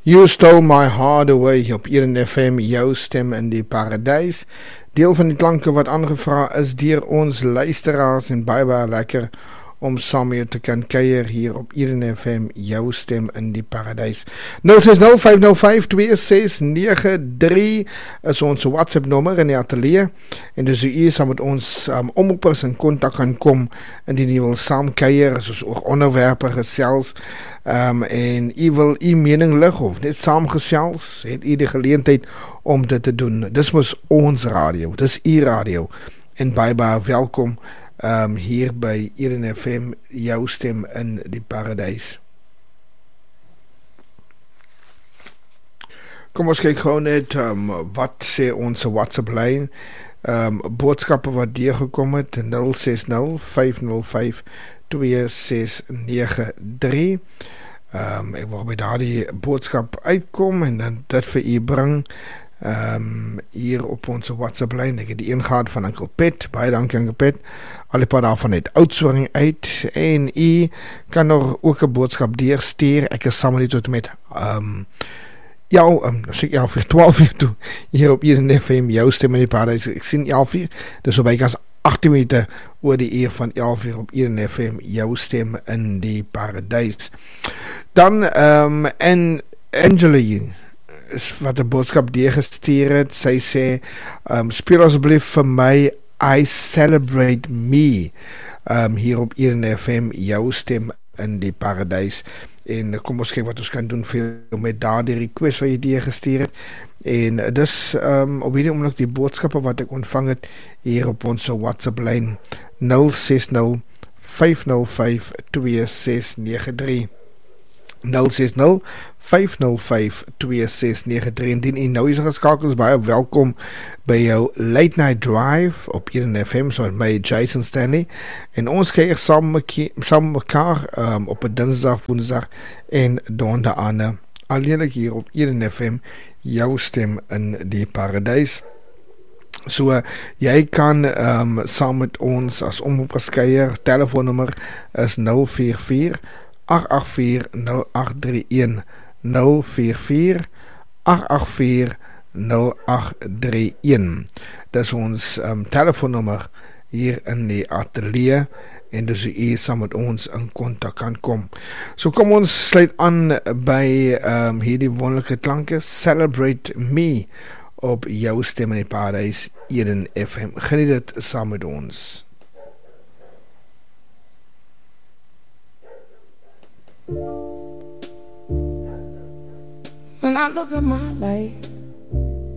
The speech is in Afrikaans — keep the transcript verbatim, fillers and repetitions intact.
You Stole My Heart Away op Eden F M, jou stem in die paradijs. Deel van die klanke wat aangevra is deur ons luisteraars en baie baie lekker om saam mee te kan kuier hier op Eden F M, jou stem in die paradijs. nul ses nul vyf nul vyf twee ses nege drie is ons WhatsApp nommer in die atelier en dus u is saam met ons um, omroepers in kontak kan kom indien u wil saam kuier, soos oor onderwerpe gesels um, en u wil u mening lig of net saam gesels, het u die geleentheid om dit te doen. Dis mos ons radio, dis u radio en baie baie welkom Um, hier by Eden F M, jou stem in die paradijs. Kom ons kyk gewoon net um, wat sê ons WhatsApp lyn, um, boodskappe wat deurgekom het, nul ses nul vyf nul vyf twee ses nege drie. Um, ek wil by daar die boodskap uitkom en dan dit vir u bring Um, hier op onze WhatsApp lijn. Ek het die een gehad van Uncle Pet, baie dankie Uncle Pet, al die paar daarvan het Oudtshoorn uit en u kan nog ook een boodskap deurstuur. Ek is samen die tot met um, jou, um, as ek elf uur, twaalf uur toe hier op Eden F M, jou stem in die paradijs. Ek sien elf uur, dus so byk as agttien minute oor die uur van elf uur op Eden F M, jou stem in die paradijs. Dan um, en Angeline is wat 'n boodskap deurgestuur het. Sy sê, um, speel asseblief vir my I Celebrate Me um, hier op Eden F M, jou stem in die paradijs. En kom ons kyk wat ons kan doen vir met daardie request wat jy deurgestuur het. En dis um, op hierdie oomblik die boodskappe wat ek ontvang het hier op ons WhatsApp lyn nul ses nul vyf nul vyf twee ses nege drie. nul ses nul vyf nul vyf twee ses nege drie. Indien u nou is geskakel, is baie welkom by jou Late Night Drive op Eden F M, so met my Jason Stanley. En ons kyk saam met mekaar um, op 'n dinsdag, woensdag en donderdag aan alleenlik hier op Eden F M, jou stem in die paradijs. So, uh, jy kan um, saam met ons as omroepers kuier. Telefoonnummer is nul vier vier agt agt vier nul agt drie een, nul vier vier agt agt vier nul agt drie een. Dis ons um, telefoonnummer hier in die atelier en dus u saam met ons in kontak kan kom. So kom ons sluit aan by um, hierdie wonderlike klanke, Celebrate Me op jou stem in die paradijs, Eden F M. Geniet dit saam met ons. When I look at my life,